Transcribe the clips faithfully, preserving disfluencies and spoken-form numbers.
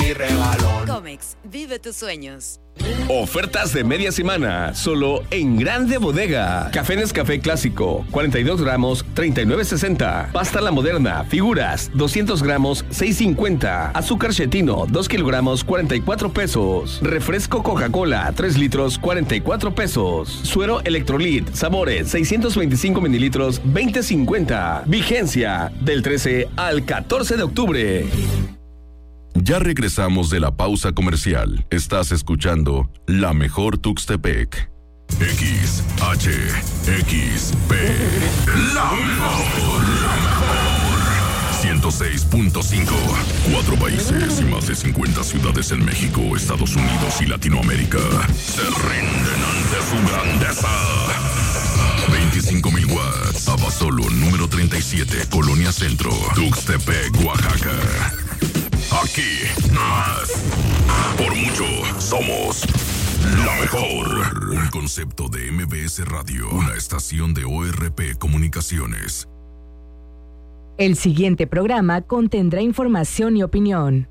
mi regalón. Comex, vive tus sueños. Ofertas de media semana, solo en Grande Bodega. Café Nescafé Clásico, cuarenta y dos gramos, treinta y nueve sesenta. Pasta La Moderna, figuras, doscientos gramos, seis cincuenta. Azúcar Chetino, dos kilogramos, cuarenta y cuatro pesos. Refresco Coca-Cola, tres litros, cuarenta y cuatro pesos. Suero Electrolit, sabores, seiscientos veinticinco mililitros, veinte cincuenta. Vigencia del trece al catorce de octubre. Ya regresamos de la pausa comercial. Estás escuchando La Mejor Tuxtepec. X, H, X, P. La Mejor. La Mejor. ciento seis punto cinco. Cuatro países y más de cincuenta ciudades en México, Estados Unidos y Latinoamérica se rinden ante su grandeza. veinticinco mil watts. Abasolo, número treinta y siete, Colonia Centro, Tuxtepec, Oaxaca. Aquí, más. Por mucho, somos la mejor. Un concepto de M B S Radio, una estación de O R P Comunicaciones. El siguiente programa contendrá información y opinión.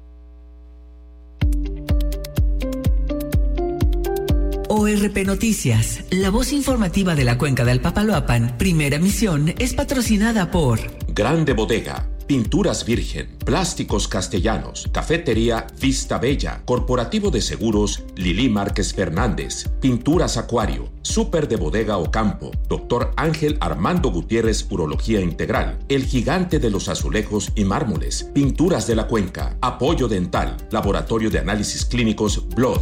O R P Noticias, la voz informativa de la Cuenca del Papaloapan, primera emisión, es patrocinada por Grande Bodega, Pinturas Virgen, Plásticos Castellanos, Cafetería Vista Bella, Corporativo de Seguros Lili Márquez Fernández, Pinturas Acuario, Súper de Bodega Ocampo, Doctor Ángel Armando Gutiérrez Urología Integral, El Gigante de los Azulejos y Mármoles, Pinturas de la Cuenca, Apoyo Dental, Laboratorio de Análisis Clínicos Blood.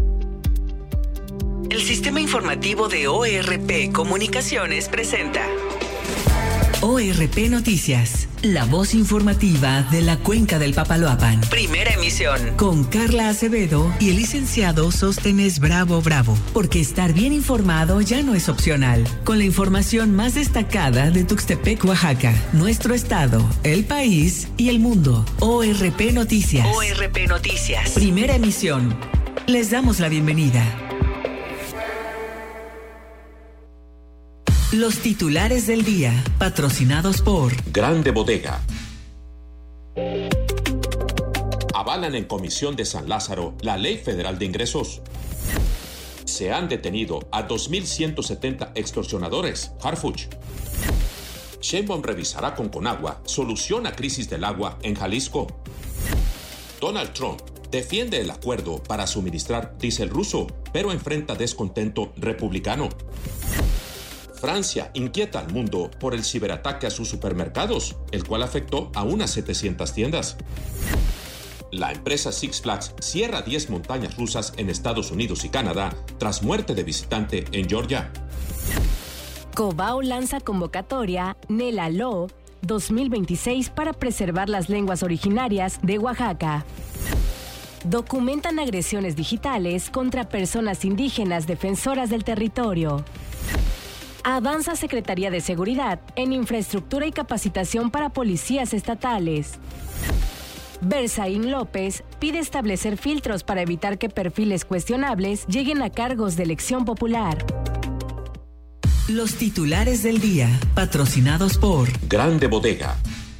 El sistema informativo de O R P Comunicaciones presenta O R P Noticias, la voz informativa de la Cuenca del Papaloapan. Primera emisión, con Carla Acevedo y el licenciado Sóstenes Bravo Bravo. Porque estar bien informado ya no es opcional. Con la información más destacada de Tuxtepec, Oaxaca, nuestro estado, el país y el mundo. O R P Noticias. O R P Noticias. Primera emisión. Les damos la bienvenida. Los titulares del día, patrocinados por Grande Bodega. Avalan en Comisión de San Lázaro la Ley Federal de Ingresos. Se han detenido a dos mil ciento setenta extorsionadores. Harfuch. Sheinbaum revisará con Conagua solución a crisis del agua en Jalisco. Donald Trump defiende el acuerdo para suministrar diésel ruso, pero enfrenta descontento republicano. Francia inquieta al mundo por el ciberataque a sus supermercados, el cual afectó a unas setecientas tiendas. La empresa Six Flags cierra diez montañas rusas en Estados Unidos y Canadá tras muerte de visitante en Georgia. Cobao lanza convocatoria NELALO dos mil veintiséis para preservar las lenguas originarias de Oaxaca. Documentan agresiones digitales contra personas indígenas defensoras del territorio. Avanza Secretaría de Seguridad en infraestructura y capacitación para policías estatales. Berzaín López pide establecer filtros para evitar que perfiles cuestionables lleguen a cargos de elección popular. Los titulares del día, patrocinados por Grande Bodega.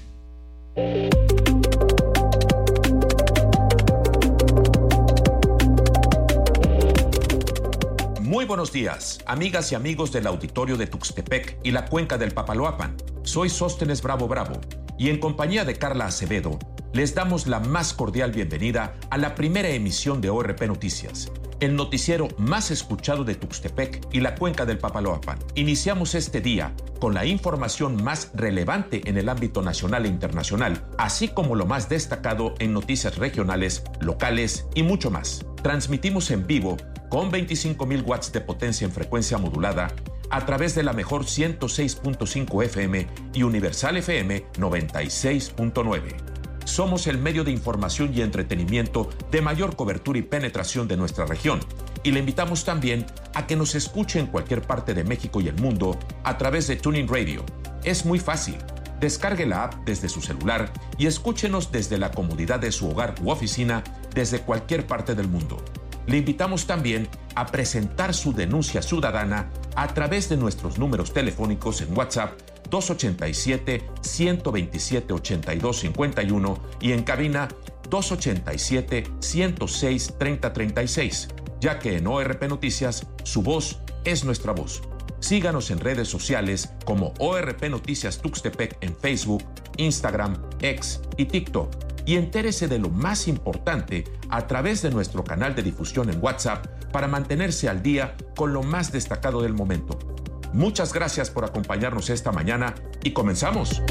Muy buenos días, amigas y amigos del auditorio de Tuxtepec y la Cuenca del Papaloapan. Soy Sóstenes Bravo Bravo y en compañía de Carla Acevedo les damos la más cordial bienvenida a la primera emisión de O R P Noticias, el noticiero más escuchado de Tuxtepec y la Cuenca del Papaloapan. Iniciamos este día con la información más relevante en el ámbito nacional e internacional, así como lo más destacado en noticias regionales, locales y mucho más. Transmitimos en vivo con veinticinco mil watts de potencia en frecuencia modulada a través de la mejor ciento seis punto cinco F M y Universal F M noventa y seis punto nueve. Somos el medio de información y entretenimiento de mayor cobertura y penetración de nuestra región. Y le invitamos también a que nos escuche en cualquier parte de México y el mundo a través de TuneIn Radio. Es muy fácil. Descargue la app desde su celular y escúchenos desde la comodidad de su hogar u oficina desde cualquier parte del mundo. Le invitamos también a presentar su denuncia ciudadana a través de nuestros números telefónicos en WhatsApp dos ocho siete, uno dos siete, ocho dos cinco uno y en cabina dos ocho siete, uno cero seis, tres cero tres seis, ya que en O R P Noticias su voz es nuestra voz. Síganos en redes sociales como O R P Noticias Tuxtepec en Facebook, Instagram, X y TikTok y entérese de lo más importante a través de nuestro canal de difusión en WhatsApp para mantenerse al día con lo más destacado del momento. Muchas gracias por acompañarnos esta mañana y comenzamos.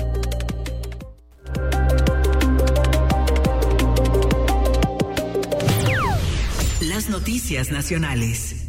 Las noticias nacionales.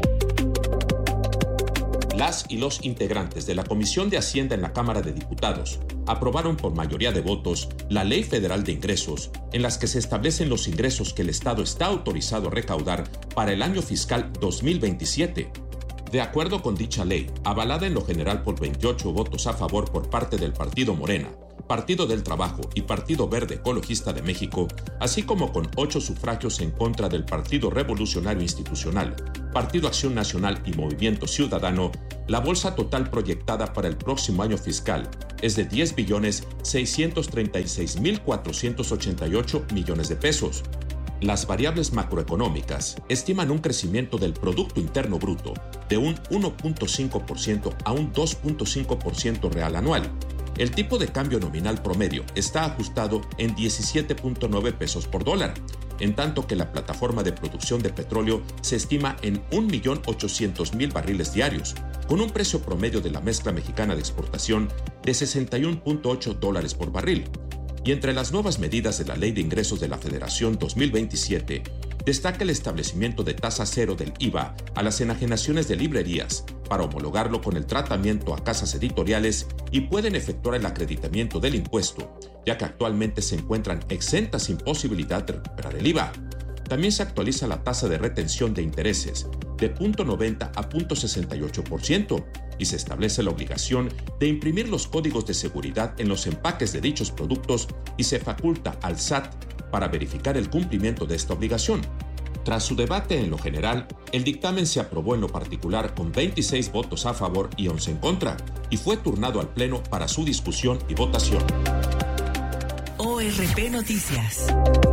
Las y los integrantes de la Comisión de Hacienda en la Cámara de Diputados aprobaron por mayoría de votos la Ley Federal de Ingresos, en las que se establecen los ingresos que el Estado está autorizado a recaudar para el año fiscal dos mil veintisiete. De acuerdo con dicha ley, avalada en lo general por veintiocho votos a favor por parte del Partido Morena, Partido del Trabajo y Partido Verde Ecologista de México, así como con ocho sufragios en contra del Partido Revolucionario Institucional, Partido Acción Nacional y Movimiento Ciudadano, la bolsa total proyectada para el próximo año fiscal es de diez billones seiscientos treinta y seis mil cuatrocientos ochenta y ocho millones de pesos. Las variables macroeconómicas estiman un crecimiento del Producto Interno Bruto de un uno punto cinco por ciento a un dos punto cinco por ciento real anual. El tipo de cambio nominal promedio está ajustado en diecisiete punto nueve pesos por dólar, en tanto que la plataforma de producción de petróleo se estima en un millón ochocientos mil barriles diarios, con un precio promedio de la mezcla mexicana de exportación de sesenta y uno punto ocho dólares por barril. Y entre las nuevas medidas de la Ley de Ingresos de la Federación dos mil veintisiete, destaca el establecimiento de tasa cero del I V A a las enajenaciones de librerías para homologarlo con el tratamiento a casas editoriales y pueden efectuar el acreditamiento del impuesto, ya que actualmente se encuentran exentas sin posibilidad de recuperar el I V A. También se actualiza la tasa de retención de intereses de cero punto noventa a cero punto sesenta y ocho por ciento y se establece la obligación de imprimir los códigos de seguridad en los empaques de dichos productos y se faculta al S A T para verificar el cumplimiento de esta obligación. Tras su debate en lo general, el dictamen se aprobó en lo particular con veintiséis votos a favor y once en contra y fue turnado al Pleno para su discusión y votación. O R P Noticias.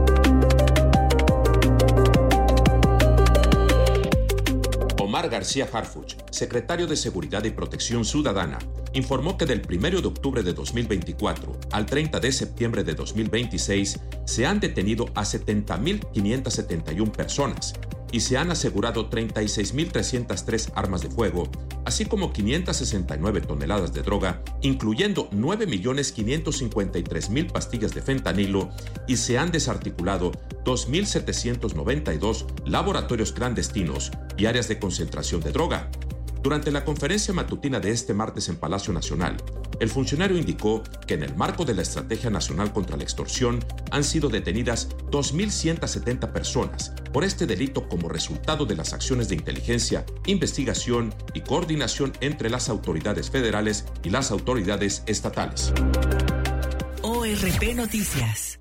Omar García Harfuch, secretario de Seguridad y Protección Ciudadana, informó que del primero de octubre de dos mil veinticuatro al treinta de septiembre de dos mil veintiséis se han detenido a setenta mil quinientas setenta y una personas y se han asegurado treinta y seis mil trescientas tres armas de fuego, así como quinientas sesenta y nueve toneladas de droga, incluyendo nueve millones quinientos cincuenta y tres mil pastillas de fentanilo, y se han desarticulado dos mil setecientos noventa y dos laboratorios clandestinos y áreas de concentración de droga. Durante la conferencia matutina de este martes en Palacio Nacional, el funcionario indicó que en el marco de la Estrategia Nacional contra la Extorsión han sido detenidas dos mil ciento setenta personas por este delito como resultado de las acciones de inteligencia, investigación y coordinación entre las autoridades federales y las autoridades estatales. O R P Noticias.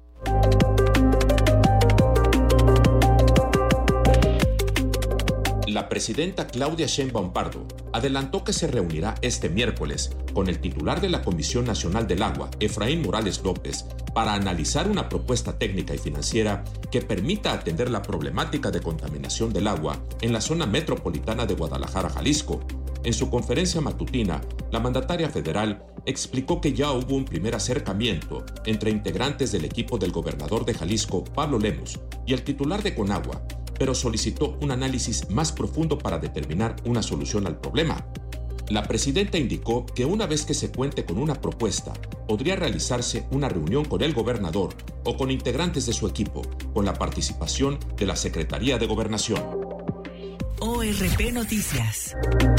La presidenta Claudia Sheinbaum Pardo adelantó que se reunirá este miércoles con el titular de la Comisión Nacional del Agua, Efraín Morales López, para analizar una propuesta técnica y financiera que permita atender la problemática de contaminación del agua en la zona metropolitana de Guadalajara, Jalisco. En su conferencia matutina, la mandataria federal explicó que ya hubo un primer acercamiento entre integrantes del equipo del gobernador de Jalisco, Pablo Lemus, y el titular de Conagua, pero solicitó un análisis más profundo para determinar una solución al problema. La presidenta indicó que una vez que se cuente con una propuesta, podría realizarse una reunión con el gobernador o con integrantes de su equipo, con la participación de la Secretaría de Gobernación. O R P Noticias.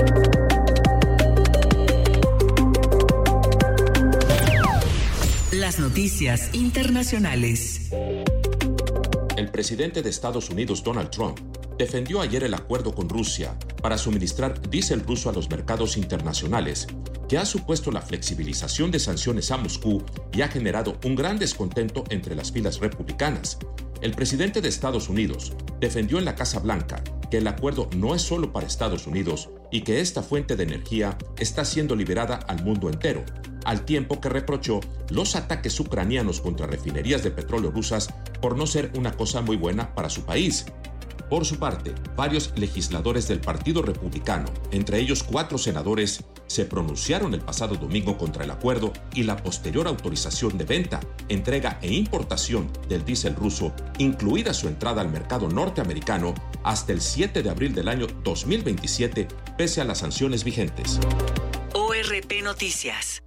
Las noticias internacionales. El presidente de Estados Unidos, Donald Trump, defendió ayer el acuerdo con Rusia para suministrar diésel ruso a los mercados internacionales, que ha supuesto la flexibilización de sanciones a Moscú y ha generado un gran descontento entre las filas republicanas. El presidente de Estados Unidos defendió en la Casa Blanca que el acuerdo no es solo para Estados Unidos y que esta fuente de energía está siendo liberada al mundo entero, al tiempo que reprochó los ataques ucranianos contra refinerías de petróleo rusas por no ser una cosa muy buena para su país. Por su parte, varios legisladores del Partido Republicano, entre ellos cuatro senadores, se pronunciaron el pasado domingo contra el acuerdo y la posterior autorización de venta, entrega e importación del diésel ruso, incluida su entrada al mercado norteamericano hasta el siete de abril del año dos mil veintisiete, pese a las sanciones vigentes. O R P Noticias.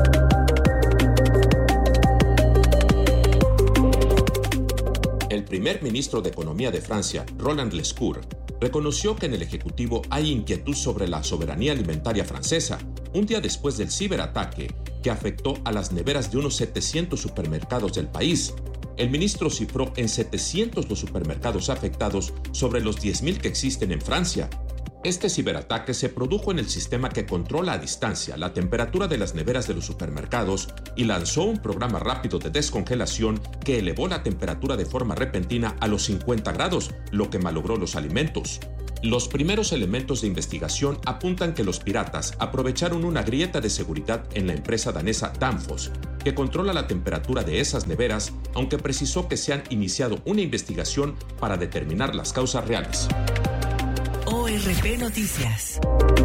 El primer ministro de Economía de Francia, Roland Lescure, reconoció que en el Ejecutivo hay inquietud sobre la soberanía alimentaria francesa, un día después del ciberataque que afectó a las neveras de unos setecientos supermercados del país. El ministro cifró en setecientos los supermercados afectados sobre los diez mil que existen en Francia. Este ciberataque se produjo en el sistema que controla a distancia la temperatura de las neveras de los supermercados y lanzó un programa rápido de descongelación que elevó la temperatura de forma repentina a los cincuenta grados, lo que malogró los alimentos. Los primeros elementos de investigación apuntan que los piratas aprovecharon una grieta de seguridad en la empresa danesa Danfoss, que controla la temperatura de esas neveras, aunque precisó que se han iniciado una investigación para determinar las causas reales. O R P Noticias.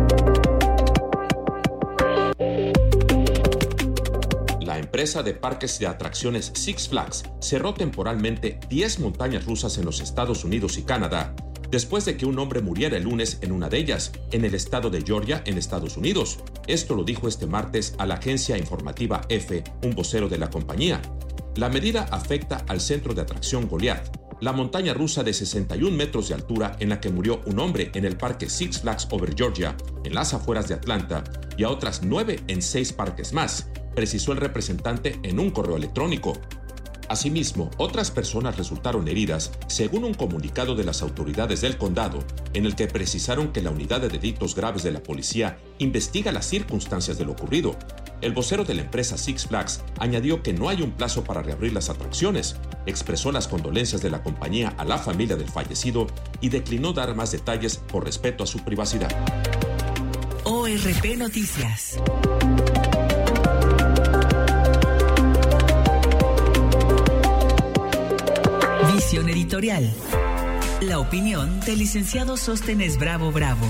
La empresa de parques de atracciones Six Flags cerró temporalmente diez montañas rusas en los Estados Unidos y Canadá, después de que un hombre muriera el lunes en una de ellas, en el estado de Georgia, en Estados Unidos. Esto lo dijo este martes a la agencia informativa EFE, un vocero de la compañía. La medida afecta al centro de atracción Goliath, la montaña rusa de sesenta y un metros de altura en la que murió un hombre en el parque Six Flags Over Georgia, en las afueras de Atlanta, y a otras nueve en seis parques más, precisó el representante en un correo electrónico. Asimismo, otras personas resultaron heridas, según un comunicado de las autoridades del condado, en el que precisaron que la unidad de delitos graves de la policía investiga las circunstancias de lo ocurrido. El vocero de la empresa Six Flags añadió que no hay un plazo para reabrir las atracciones, expresó las condolencias de la compañía a la familia del fallecido y declinó dar más detalles por respeto a su privacidad. O R P Noticias. Visión editorial. La opinión del licenciado Sóstenes Bravo Bravo.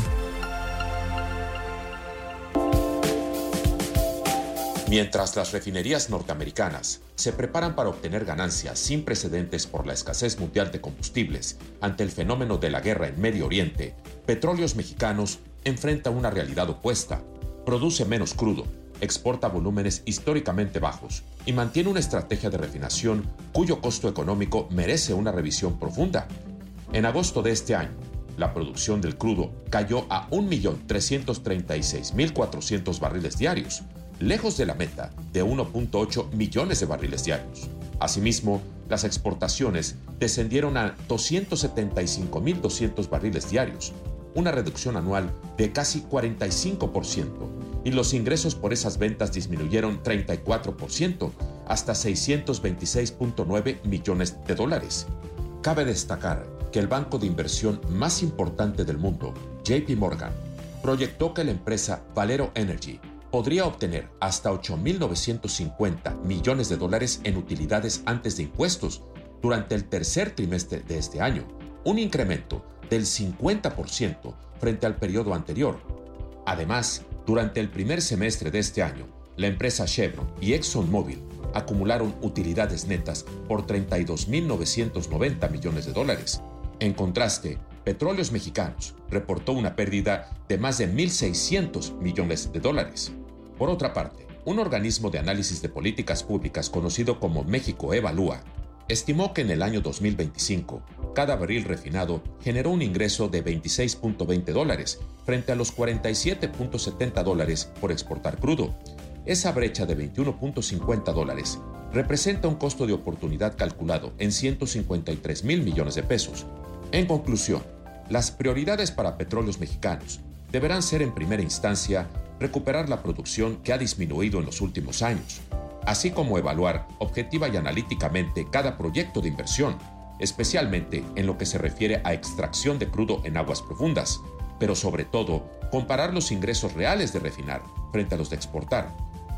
Mientras las refinerías norteamericanas se preparan para obtener ganancias sin precedentes por la escasez mundial de combustibles ante el fenómeno de la guerra en Medio Oriente, Petróleos Mexicanos enfrenta una realidad opuesta. Produce menos crudo, exporta volúmenes históricamente bajos y mantiene una estrategia de refinación cuyo costo económico merece una revisión profunda. En agosto de este año, la producción del crudo cayó a un millón trescientos treinta y seis mil cuatrocientos barriles diarios, lejos de la meta de uno punto ocho millones de barriles diarios. Asimismo, las exportaciones descendieron a doscientos setenta y cinco mil doscientos barriles diarios, una reducción anual de casi cuarenta y cinco por ciento, y los ingresos por esas ventas disminuyeron treinta y cuatro por ciento, hasta seiscientos veintiséis punto nueve millones de dólares. Cabe destacar que el banco de inversión más importante del mundo, J P Morgan, proyectó que la empresa Valero Energy podría obtener hasta ocho mil novecientos cincuenta millones de dólares en utilidades antes de impuestos durante el tercer trimestre de este año, un incremento del cincuenta por ciento frente al periodo anterior. Además, durante el primer semestre de este año, la empresa Chevron y ExxonMobil acumularon utilidades netas por treinta y dos mil novecientos noventa millones de dólares. En contraste, Petróleos Mexicanos reportó una pérdida de más de mil seiscientos millones de dólares. Por otra parte, un organismo de análisis de políticas públicas conocido como México Evalúa estimó que en el año dos mil veinticinco, cada barril refinado generó un ingreso de veintiséis punto veinte dólares frente a los cuarenta y siete punto setenta dólares por exportar crudo. Esa brecha de veintiuno punto cincuenta dólares representa un costo de oportunidad calculado en ciento cincuenta y tres mil millones de pesos. En conclusión, las prioridades para Petróleos Mexicanos deberán ser en primera instancia recuperar la producción que ha disminuido en los últimos años, así como evaluar objetiva y analíticamente cada proyecto de inversión, especialmente en lo que se refiere a extracción de crudo en aguas profundas, pero sobre todo comparar los ingresos reales de refinar frente a los de exportar.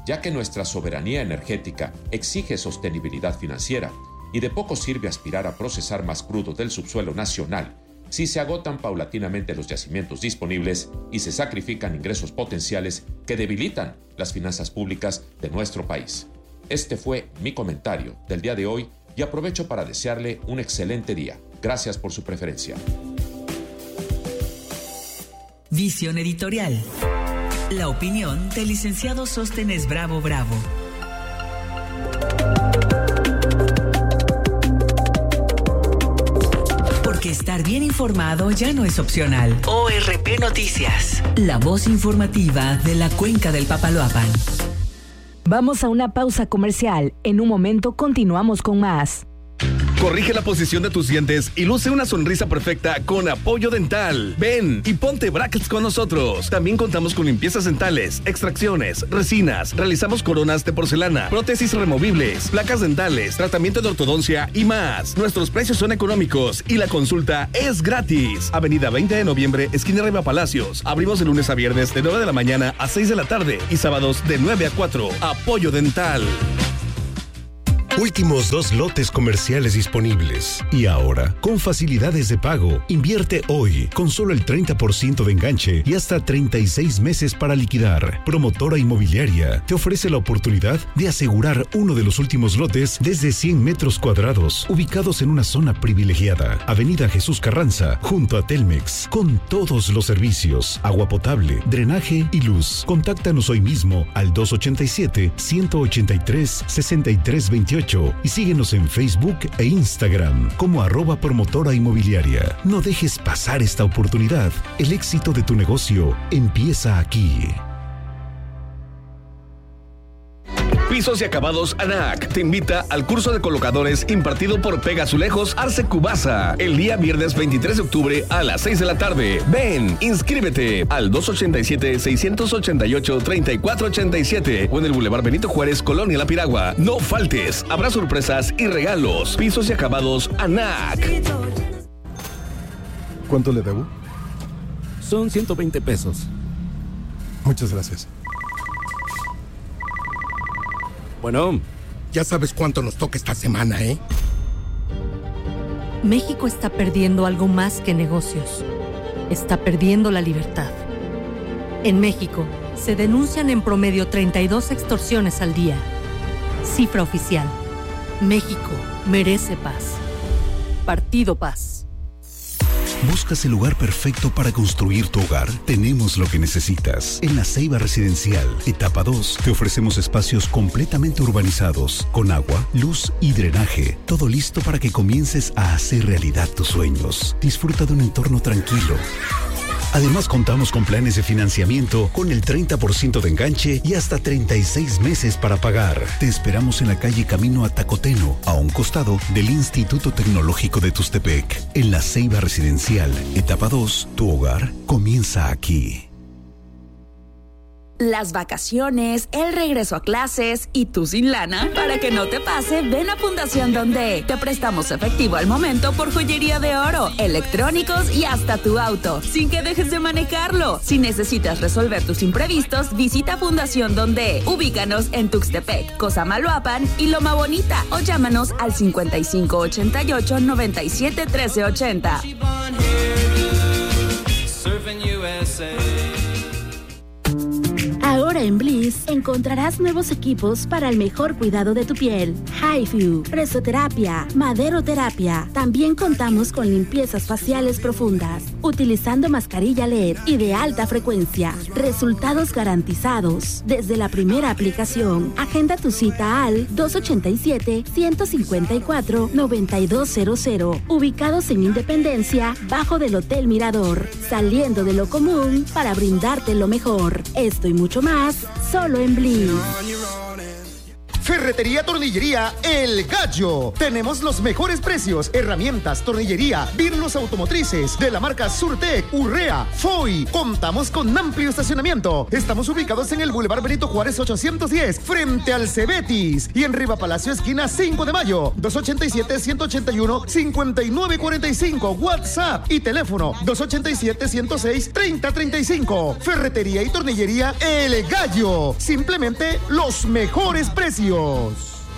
ya que nuestra soberanía energética exige sostenibilidad financiera y de poco sirve aspirar a procesar más crudo del subsuelo nacional si se agotan paulatinamente los yacimientos disponibles y se sacrifican ingresos potenciales que debilitan las finanzas públicas de nuestro país. Este fue mi comentario del día de hoy y aprovecho para desearle un excelente día. Gracias por su preferencia. Visión editorial. La opinión del licenciado Sóstenes Bravo Bravo. Porque estar bien informado ya no es opcional. O R P Noticias, la voz informativa de la Cuenca del Papaloapan. Vamos a una pausa comercial. En un momento continuamos con más. Corrige la posición de tus dientes y luce una sonrisa perfecta con Apoyo Dental. Ven y ponte brackets con nosotros. También contamos con limpiezas dentales, extracciones, resinas, realizamos coronas de porcelana, prótesis removibles, placas dentales, tratamiento de ortodoncia y más. Nuestros precios son económicos y la consulta es gratis. Avenida veinte de noviembre, esquina Riva Palacios. Abrimos de lunes a viernes de nueve de la mañana a seis de la tarde y sábados de nueve a cuatro. Apoyo Dental. Últimos dos lotes comerciales disponibles. Y ahora, con facilidades de pago, invierte hoy con solo el treinta por ciento de enganche y hasta treinta y seis meses para liquidar. Promotora Inmobiliaria te ofrece la oportunidad de asegurar uno de los últimos lotes desde cien metros cuadrados, ubicados en una zona privilegiada. Avenida Jesús Carranza, junto a Telmex, con todos los servicios, agua potable, drenaje y luz. Contáctanos hoy mismo al dos ochenta y siete, ciento ochenta y tres, sesenta y tres veintiocho y síguenos en Facebook e Instagram como arroba promotora inmobiliaria. No dejes pasar esta oportunidad. El éxito de tu negocio empieza aquí. Pisos y Acabados ANAC te invita al curso de colocadores impartido por Pega Azulejos Arce Cubasa el día viernes veintitrés de octubre a las seis de la tarde. Ven, inscríbete al dos ochenta y siete, seiscientos ochenta y ocho, treinta y cuatro ochenta y siete o en el Boulevard Benito Juárez, Colonia La Piragua. No faltes, habrá sorpresas y regalos. Pisos y Acabados ANAC. ¿Cuánto le debo? Son ciento veinte pesos. Muchas gracias. Bueno, ya sabes cuánto nos toca esta semana, ¿eh? México está perdiendo algo más que negocios. Está perdiendo la libertad. En México, se denuncian en promedio treinta y dos extorsiones al día. Cifra oficial. México merece paz. Partido Paz. ¿Buscas el lugar perfecto para construir tu hogar? Tenemos lo que necesitas. En La Ceiba Residencial, etapa dos, te ofrecemos espacios completamente urbanizados, con agua, luz y drenaje. Todo listo para que comiences a hacer realidad tus sueños. Disfruta de un entorno tranquilo. Además, contamos con planes de financiamiento con el treinta por ciento de enganche y hasta treinta y seis meses para pagar. Te esperamos en la calle Camino a Tacoteno, a un costado del Instituto Tecnológico de Tuxtepec. En La Ceiba Residencial, etapa dos, tu hogar comienza aquí. Las vacaciones, el regreso a clases y tú sin lana. Para que no te pase, ven a Fundación Donde. Te prestamos efectivo al momento por joyería de oro, electrónicos y hasta tu auto, sin que dejes de manejarlo. Si necesitas resolver tus imprevistos, visita Fundación Donde. Ubícanos en Tuxtepec, Cosamaloapan y Loma Bonita o llámanos al cincuenta y cinco ochenta y ocho, noventa y siete, trece ochenta. Ahora en Bliss encontrarás nuevos equipos para el mejor cuidado de tu piel. HiFu, presoterapia, maderoterapia. También contamos con limpiezas faciales profundas, utilizando mascarilla L E D y de alta frecuencia. Resultados garantizados desde la primera aplicación. Agenda tu cita al dos ochenta y siete, ciento cincuenta y cuatro, noventa y dos cero cero. Ubicados en Independencia, bajo del Hotel Mirador. Saliendo de lo común para brindarte lo mejor. Esto y mucho más, solo en Bliss. Ferretería Tornillería El Gallo. Tenemos los mejores precios, herramientas, tornillería, birlos automotrices de la marca Surtec, Urrea, Foy. Contamos con amplio estacionamiento. Estamos ubicados en el Boulevard Benito Juárez ochocientos diez, frente al Cebetis, y en Riva Palacio, esquina cinco de mayo, dos ochenta y siete, ciento ochenta y uno, cincuenta y nueve cuarenta y cinco. WhatsApp y teléfono dos ochenta y siete, ciento seis, treinta treinta y cinco. Ferretería y tornillería El Gallo. Simplemente los mejores precios.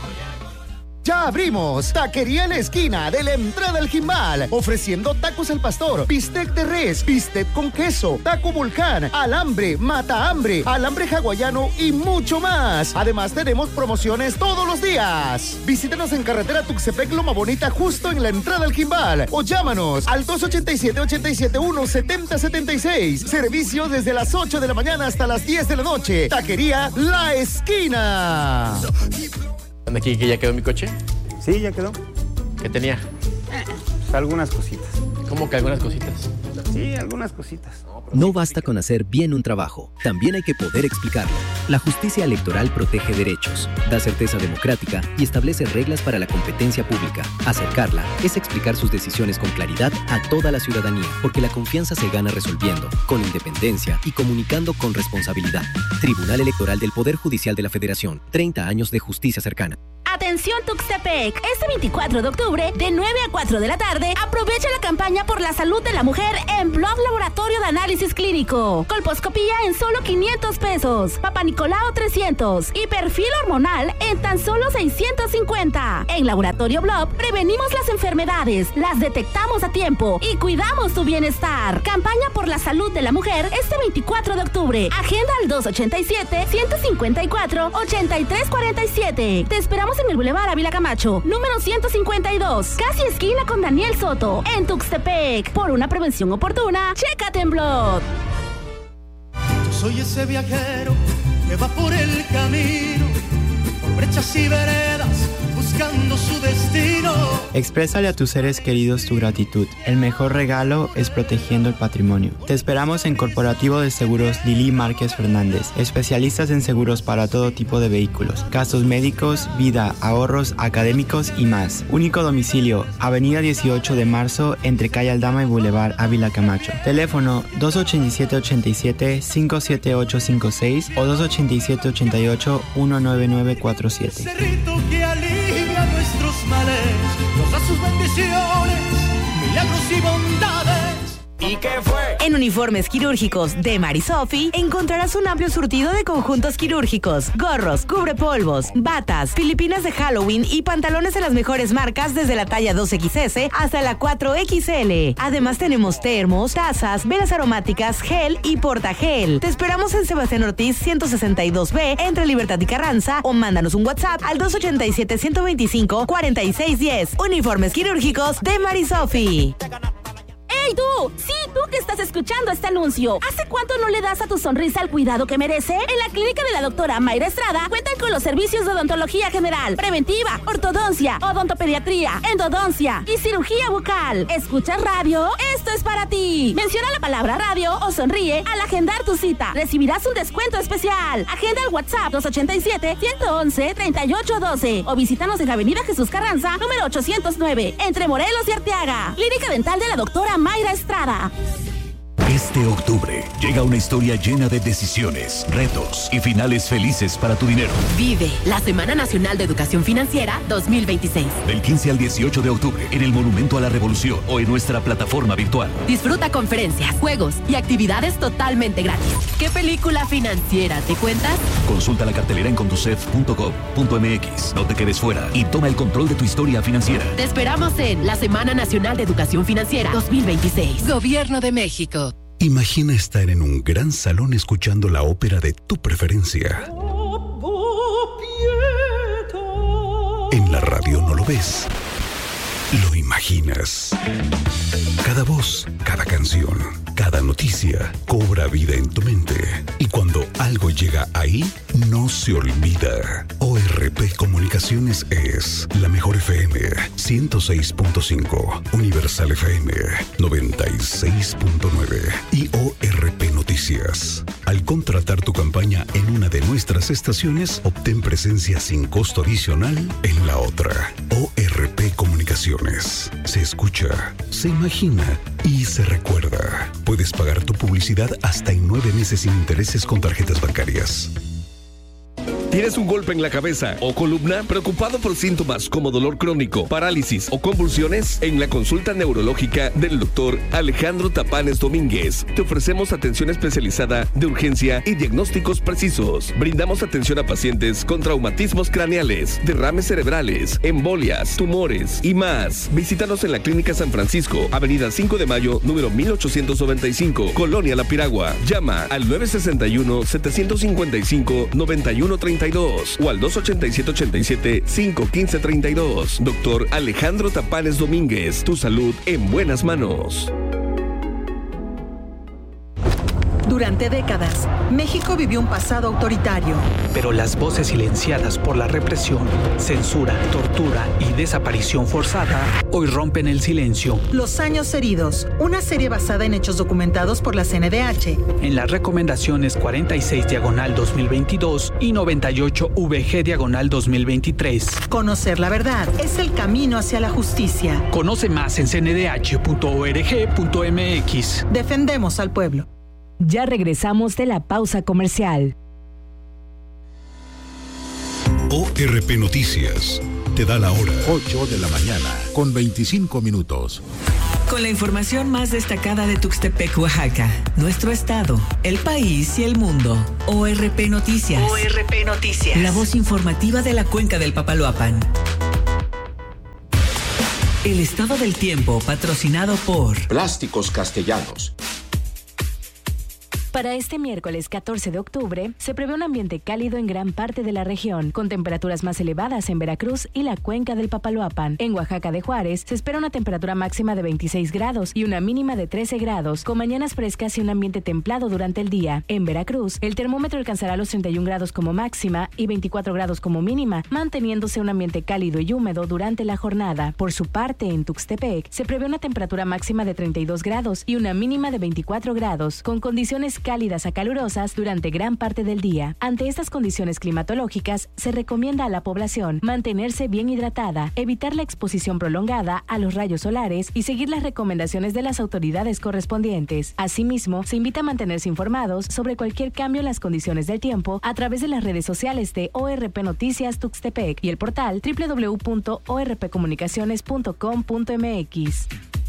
Ya abrimos Taquería La Esquina de la entrada al Jimbal, ofreciendo tacos al pastor, bistec de res, bistec con queso, taco volcán, alambre, mata hambre, alambre hawaiano y mucho más. Además tenemos promociones todos los días. Visítanos en carretera Tuxtepec Loma Bonita, justo en la entrada al Jimbal, o llámanos al dos ochenta y siete, ochenta y siete uno, setenta setenta y seis. Servicio desde las ocho de la mañana hasta las diez de la noche. Taquería La Esquina. ¿Dónde aquí que ya quedó mi coche? Sí, ya quedó. ¿Qué tenía? Pues algunas cositas. ¿Cómo que algunas cositas? Sí, algunas cositas. No basta con hacer bien un trabajo, también hay que poder explicarlo. La justicia electoral protege derechos, da certeza democrática y establece reglas para la competencia pública. Acercarla es explicar sus decisiones con claridad a toda la ciudadanía, porque la confianza se gana resolviendo, con independencia y comunicando con responsabilidad. Tribunal Electoral del Poder Judicial de la Federación, treinta años de justicia cercana. Atención Tuxtepec, este veinticuatro de octubre, de nueve a cuatro de la tarde, aprovecha la campaña por la salud de la mujer en Blog Laboratorio de Análisis Clínico. Colposcopía en solo quinientos pesos, Papa Nicolau trescientos y perfil hormonal en tan solo seiscientos cincuenta. En Laboratorio Blog prevenimos las enfermedades, las detectamos a tiempo y cuidamos tu bienestar. Campaña por la salud de la mujer este veinticuatro de octubre. Agenda al dos ochenta y siete, ciento cincuenta y cuatro, ochenta y tres cuarenta y siete. Te esperamos en el Boulevard Ávila Camacho, número ciento cincuenta y dos, casi esquina con Daniel Soto, en Tuxtepec. Por una prevención oportuna, chécate en Blog. Yo soy ese viajero que va por el camino, por brechas y veredas, buscando su destino. Exprésale a tus seres queridos tu gratitud. El mejor regalo es protegiendo el patrimonio. Te esperamos en Corporativo de Seguros Lili Márquez Fernández, especialistas en seguros para todo tipo de vehículos, gastos médicos, vida, ahorros, académicos y más. Único domicilio, Avenida dieciocho de marzo, entre Calle Aldama y Boulevard Ávila Camacho. Teléfono dos ochenta y siete, ochenta y siete, cinco siete ocho cinco seis o dos ochenta y siete, ochenta y ocho, uno nueve nueve cuatro siete. Cerrito que alivia nuestros males, nos da sus bendiciones, milagros y bondades. ¿Y qué fue? En Uniformes Quirúrgicos de Marisofi encontrarás un amplio surtido de conjuntos quirúrgicos, gorros, cubrepolvos, batas, filipinas de Halloween y pantalones de las mejores marcas desde la talla dos equis ese hasta la cuatro equis ele. Además tenemos termos, tazas, velas aromáticas, gel y portagel. Te esperamos en Sebastián Ortiz ciento sesenta y dos be entre Libertad y Carranza o mándanos un WhatsApp al dos ochenta y siete, ciento veinticinco, cuarenta y seis diez. Uniformes Quirúrgicos de Marisofi. ¡Hey tú! Sí, tú que estás escuchando este anuncio. ¿Hace cuánto no le das a tu sonrisa el cuidado que merece? En la clínica de la doctora Mayra Estrada cuentan con los servicios de odontología general, preventiva, ortodoncia, odontopediatría, endodoncia y cirugía bucal. ¿Escuchas radio? Esto es para ti. Menciona la palabra radio o sonríe al agendar tu cita. Recibirás un descuento especial. Agenda el WhatsApp dos ochenta y siete, ciento once, treinta y ocho doce o visítanos en Avenida Jesús Carranza, número ochocientos nueve, entre Morelos y Arteaga. Clínica Dental de la doctora Mayra Estrada. Este octubre llega una historia llena de decisiones, retos y finales felices para tu dinero. Vive la Semana Nacional de Educación Financiera dos mil veintiséis. Del quince al dieciocho de octubre en el Monumento a la Revolución o en nuestra plataforma virtual. Disfruta conferencias, juegos y actividades totalmente gratis. ¿Qué película financiera te cuentas? Consulta la cartelera en conducef punto gov punto mx. No te quedes fuera y toma el control de tu historia financiera. Te esperamos en la Semana Nacional de Educación Financiera dos mil veintiséis. Gobierno de México. Imagina estar en un gran salón escuchando la ópera de tu preferencia. En la radio no lo ves, lo imaginas. Cada voz, cada canción, Cada noticia cobra vida en tu mente y cuando algo llega ahí, no se olvida. O R P Comunicaciones es la mejor F M ciento seis punto cinco, Universal F M noventa y seis punto nueve y O R P Noticias. Al contratar tu campaña en una de nuestras estaciones, obtén presencia sin costo adicional en la otra. O R P Comunicaciones. Se escucha, se imagina y se recuerda. Puedes pagar tu publicidad hasta en nueve meses sin intereses con tarjetas bancarias. ¿Tienes un golpe en la cabeza o columna? ¿Preocupado por síntomas como dolor crónico, parálisis o convulsiones? En la consulta neurológica del doctor Alejandro Tapanes Domínguez te ofrecemos atención especializada de urgencia y diagnósticos precisos. Brindamos atención a pacientes con traumatismos craneales, derrames cerebrales, embolias, tumores y más. Visítanos en la Clínica San Francisco, Avenida cinco de Mayo, número mil ochocientos noventa y cinco, Colonia La Piragua. Llama al nueve seis uno, siete cinco cinco, nueve uno tres dos o al dos ocho siete, ocho siete, cinco uno cinco tres dos. Doctor Alejandro Tapanes Domínguez, tu salud en buenas manos. Durante décadas, México vivió un pasado autoritario. Pero las voces silenciadas por la represión, censura, tortura y desaparición forzada hoy rompen el silencio. Los años heridos, una serie basada en hechos documentados por la C N D H. En las recomendaciones cuarenta y seis diagonal dos mil veintidós y noventa y ocho V G diagonal dos mil veintitrés. Conocer la verdad es el camino hacia la justicia. Conoce más en c n d h punto org punto m x. Defendemos al pueblo. Ya regresamos de la pausa comercial. O R P Noticias te da la hora. ocho de la mañana con veinticinco minutos. Con la información más destacada de Tuxtepec, Oaxaca, nuestro estado, el país y el mundo. O R P Noticias. O R P Noticias. La voz informativa de la cuenca del Papaloapan. El estado del tiempo, patrocinado por Plásticos Castellanos. Para este miércoles catorce de octubre, se prevé un ambiente cálido en gran parte de la región, con temperaturas más elevadas en Veracruz y la cuenca del Papaloapan. En Oaxaca de Juárez, se espera una temperatura máxima de veintiséis grados y una mínima de trece grados, con mañanas frescas y un ambiente templado durante el día. En Veracruz, el termómetro alcanzará los treinta y un grados como máxima y veinticuatro grados como mínima, manteniéndose un ambiente cálido y húmedo durante la jornada. Por su parte, en Tuxtepec, se prevé una temperatura máxima de treinta y dos grados y una mínima de veinticuatro grados, con condiciones cálidas a calurosas durante gran parte del día. Ante estas condiciones climatológicas, se recomienda a la población mantenerse bien hidratada, evitar la exposición prolongada a los rayos solares y seguir las recomendaciones de las autoridades correspondientes. Asimismo, se invita a mantenerse informados sobre cualquier cambio en las condiciones del tiempo a través de las redes sociales de O R P Noticias Tuxtepec y el portal doble u doble u doble u punto o r p comunicaciones punto com punto m x.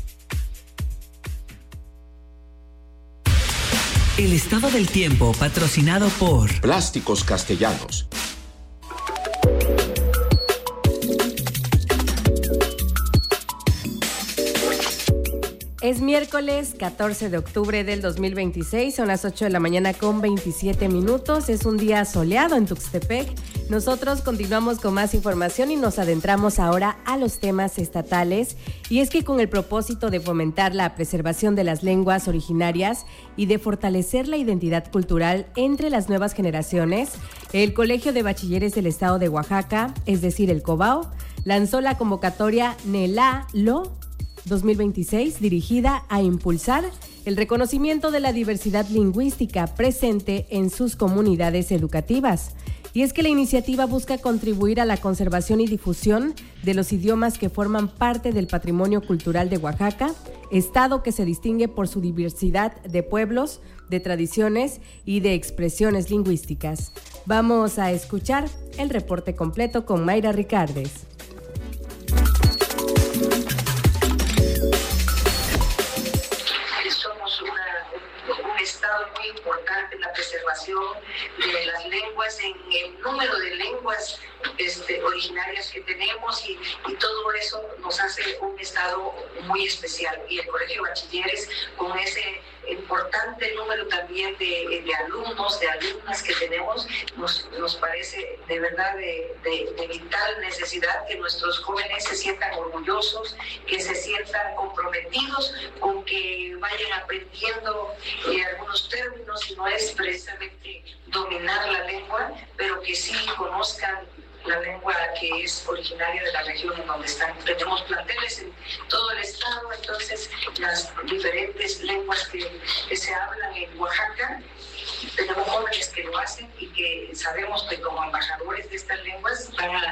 El estado del tiempo, patrocinado por Plásticos Castellanos. Es miércoles catorce de octubre del dos mil veintiséis, son las ocho de la mañana con veintisiete minutos. Es un día soleado en Tuxtepec. Nosotros continuamos con más información y nos adentramos ahora a los temas estatales. Y es que con el propósito de fomentar la preservación de las lenguas originarias y de fortalecer la identidad cultural entre las nuevas generaciones, el Colegio de Bachilleres del Estado de Oaxaca, es decir, el COBAO, lanzó la convocatoria NELA-LO dos mil veintiséis, dirigida a impulsar el reconocimiento de la diversidad lingüística presente en sus comunidades educativas. Y es que la iniciativa busca contribuir a la conservación y difusión de los idiomas que forman parte del patrimonio cultural de Oaxaca, estado que se distingue por su diversidad de pueblos, de tradiciones y de expresiones lingüísticas. Vamos a escuchar el reporte completo con Mayra Ricardes. Estado muy importante en la preservación de las lenguas, en el número de lenguas este, originarias que tenemos y, y todo eso nos hace un estado muy especial. Y el Colegio de Bachilleres, con ese importante número también de, de alumnos, de alumnas que tenemos, nos, nos parece de verdad de, de, de vital necesidad que nuestros jóvenes se sientan orgullosos, que se sientan comprometidos con que vayan aprendiendo eh, algunos términos, y no es precisamente dominar la lengua, pero que sí conozcan la lengua que es originaria de la región en donde están. Tenemos planteles en todo el estado, entonces las diferentes lenguas que, que se hablan en Oaxaca, tenemos jóvenes que lo hacen y que sabemos que como embajadores de estas lenguas van a,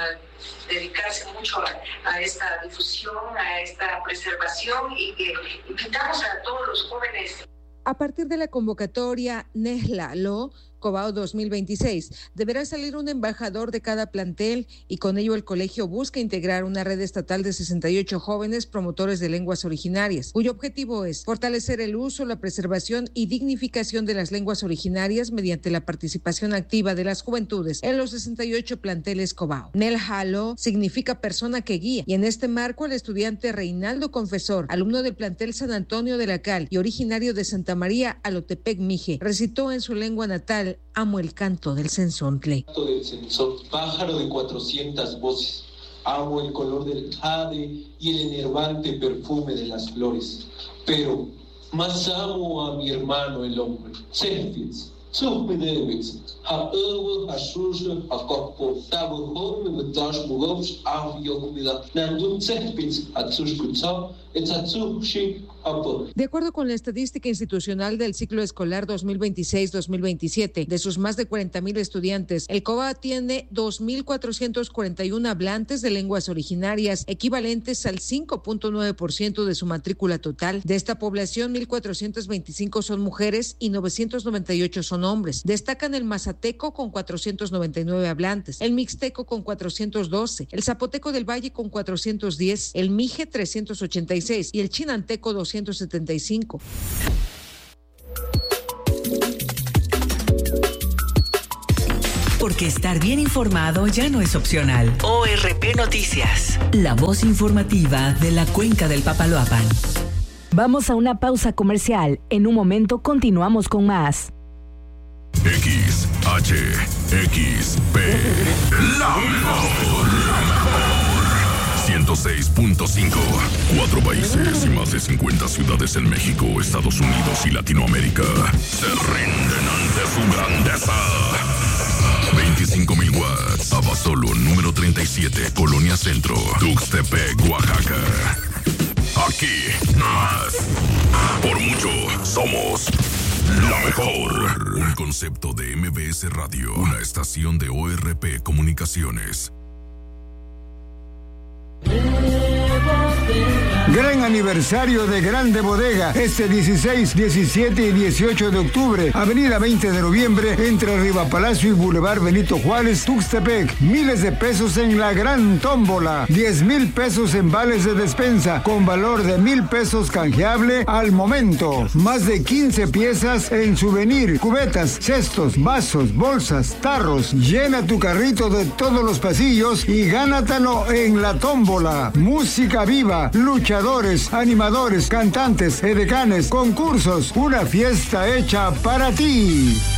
a dedicarse mucho a, a esta difusión, a esta preservación, y que invitamos a todos los jóvenes. A partir de la convocatoria Nehlalo Cobao dos mil veintiséis, deberá salir un embajador de cada plantel, y con ello el colegio busca integrar una red estatal de sesenta y ocho jóvenes promotores de lenguas originarias, cuyo objetivo es fortalecer el uso, la preservación y dignificación de las lenguas originarias mediante la participación activa de las juventudes en los sesenta y ocho planteles Cobao. Nehlalo significa persona que guía, y en este marco el estudiante Reinaldo Confesor, alumno del plantel San Antonio de la Cal y originario de Santa María Alotepec Mije, recitó en su lengua natal: amo el canto del cenzontle. Del cenzón, pájaro de cuatrocientas voces, amo el color del jade y el enervante perfume de las flores, pero más amo a mi hermano el hombre. Sefitz, Zuhmedewitz, ha ewe, ha shushe, ha kokpo, tabu home, with dash mugovs, av yokumida, nandun sefitz, ha tzushkutza, et ha tzushi. De acuerdo con la estadística institucional del ciclo escolar dos mil veintiséis dos mil veintisiete, de sus más de cuarenta mil estudiantes, el Cobao tiene dos mil cuatrocientos cuarenta y uno hablantes de lenguas originarias, equivalentes al cinco punto nueve por ciento de su matrícula total. De esta población, mil cuatrocientos veinticinco son mujeres y novecientos noventa y ocho son hombres. Destacan el mazateco con cuatrocientos noventa y nueve hablantes, el mixteco con cuatrocientos doce, el zapoteco del Valle con cuatrocientos diez, el mije trescientos ochenta y seis y el chinanteco doscientos setenta y cinco. Porque estar bien informado ya no es opcional. O R P Noticias, la voz informativa de la Cuenca del Papaloapan. Vamos a una pausa comercial. En un momento continuamos con más. X, H, X, P, la mejor, la mejor. ciento seis punto cinco. Cuatro países y más de cincuenta ciudades en México, Estados Unidos y Latinoamérica se rinden ante su grandeza. veinticinco mil watts. Abasolo número treinta y siete, Colonia Centro, Tuxtepec, Oaxaca. Aquí, más. Por mucho, somos la mejor. Un concepto de M B S Radio, una estación de O R P Comunicaciones. Gran aniversario de Grande Bodega, este dieciséis, diecisiete y dieciocho de octubre, avenida veinte de noviembre, entre Riva Palacio y Boulevard Benito Juárez, Tuxtepec. Miles de pesos en la gran tómbola, diez mil pesos en vales de despensa, con valor de mil pesos canjeable al momento. Más de quince piezas en souvenir, cubetas, cestos, vasos, bolsas, tarros. Llena tu carrito de todos los pasillos y gánatelo en la tómbola. Música viva, luchadores, animadores, cantantes, edecanes, concursos, una fiesta hecha para ti.